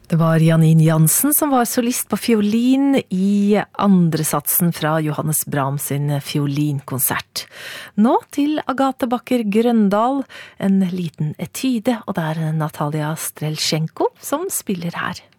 Det var Janine Jansen som var solist på fiolin I andre satsen fra Johannes Brahms sin fiolinkonsert. Nå til Agathe Bakker Grøndal, en liten etyde, og det er Natalia Strelchenko som spiller her.